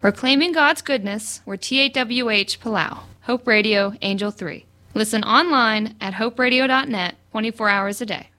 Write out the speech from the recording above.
Proclaiming God's goodness, we're TAWH Palau, Hope Radio, Angel 3. Listen online at hoperadio.net 24 hours a day.